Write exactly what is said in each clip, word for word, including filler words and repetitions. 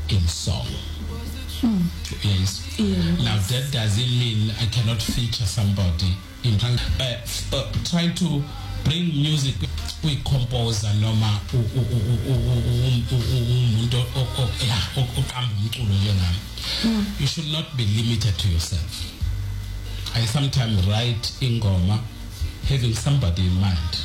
in song. Mm. Yes. Yes. Now that doesn't mean I cannot feature somebody in uh, uh, trying to bring music we compose noma umuntu oqamba umculo njengami. You should not be limited to yourself. I sometimes write ingoma having somebody in mind.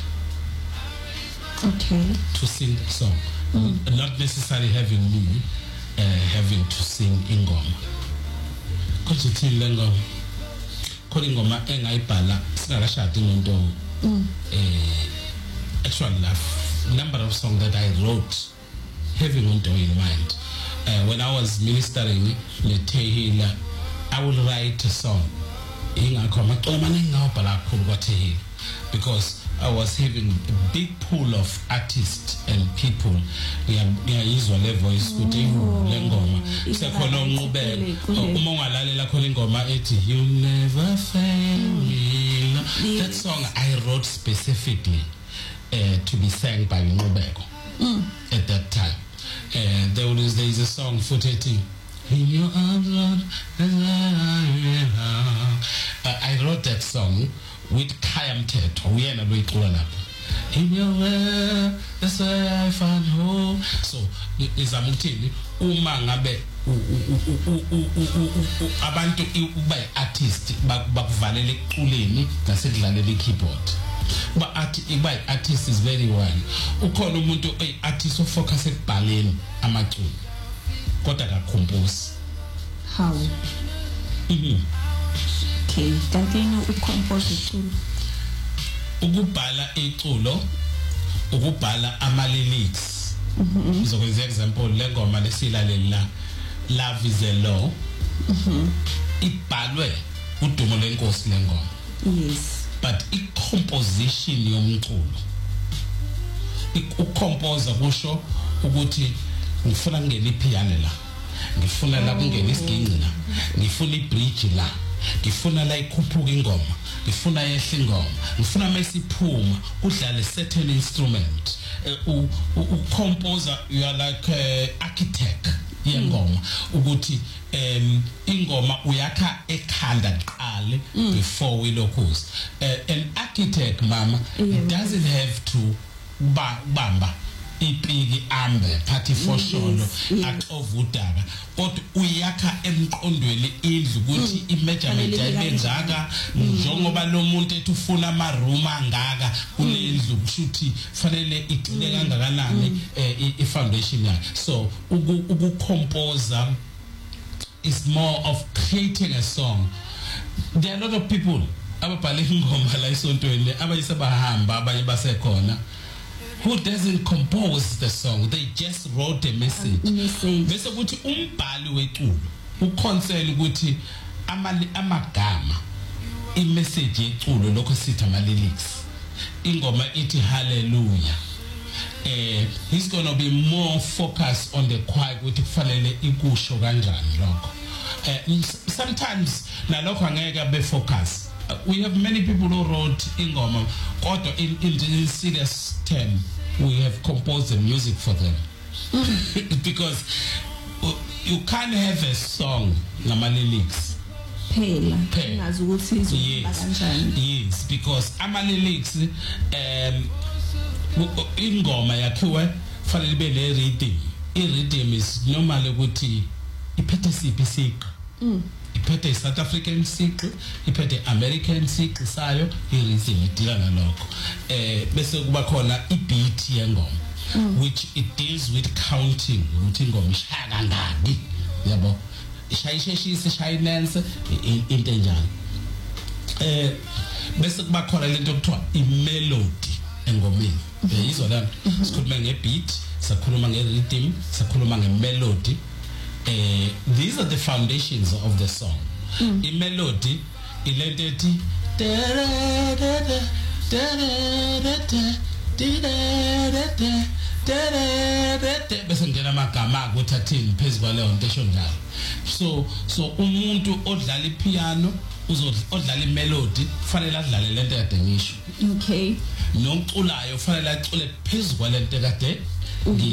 Okay. To sing the song. Mm. Not necessarily having me uh, having to sing ingoma. Because it's in Lengom. Calling ingoma engayibhala singakashadi umuntu. Mm. Actually, a number of songs that I wrote having umuntu in mind. Uh, when I was ministering Tehila, I would write a song. Because I was having a big pool of artists and people. We are usual voice good lengoma. So kono ngubele. Umonga lalela khona ingoma ethi you never fail me. That song I wrote specifically uh, to be sang by Ngubeko mm. at that time. Uh, there was there is a song footage in your arms, Lord, uh, I wrote that song with Kayam Teto. We are not going to run up. In your way, that's where I found home. So, is a mutini. Umangabe, abantu by artist, but but valele kuleni, that's it, like keyboard. But art, by artist is very well. Ukono umuntu a artist who focus at ballet, amateur. Got that compose. How? Mm-hmm. Okay, continue to compose it. Ukubhala iculo, ukubhala ama lyrics. Mhm. So for example, lengoma lesilalela Love is a Law. Mhm. Ibhalwe udumo lenkosi lengoma. Yes. But I composition yomculo. Ukucompose kusho ukuthi ngifuna ngene ipiano la. Ngifuna la kungena isiginci la. Ngifuna ibridge la. Ngifuna la ikhuphuka ingoma. Ngifuna yehle ingoma. Ngifuna mesiphuma udlale certain instrument. U composer, you are like uh, architect yengoma ukuthi um ingoma uyakha ekhanda qale before we locus. Uh, an architect mama yeah. doesn't have to ba bamba ipiki ambe party for sure atovudaka kodwa uyakha emqondweni indlu ukuthi imeasurement ayibenzaka njengoba lo muntu etufuna ama room angaka kule ndlu kushuthi fanele iqine kangakanani i foundation yakhe. So uku composer is more of creating a song. There are a lot of people ababhala ingoma la isontweni abayisebahamba abanye basekhona who doesn't compose the song, they just wrote a message. Bese ukuthi umbhali weculo ukhonsela ukuthi amali amagama imessage yeculo lokho sithi ama lyrics. Ingoma ithi hallelujah. Eh he's going to be more focused on the choir ukuthi kufanele ikusho kanjani lokho. Eh sometimes nalokho angeke abe focus. Uh, we have many people who wrote ingoma kodwa in in serious term we have composed the music for them. Because you can't have a song nama lyrics phela ngazi ukuthi izoba kanjani. Yes, because ama lyrics um ingoma yakhiwe fanele ibe le rhythm. I rhythm is normally ukuthi iphethe siphi isiqi. Mm. Iphethe South African siqi, iphethe American siqi sayo, irhythm idila nalokho. Eh bese kuba khona ibeat yengoma which it deals with counting ukuthi ingoma ishaya kangaki. Yabo. Ishayisheshise shayinense into enjani. Eh bese kuba khona lento okuthiwa imelody engomeni. Yizwa la sikhuluma ngebeat, sikhuluma ngerhythm, sikhuluma ngemelody. Uh, these are the foundations of the song. Mm. In melody, ilenteti bese ngena amagama akuthathini phezulu kwaleyo nto esho njalo. So so umuntu odlala ipiano uzodlala imelody kufanele adlale lento kade ngisho. Okay. Nomculayo kufanele acule phezulu kwalento kade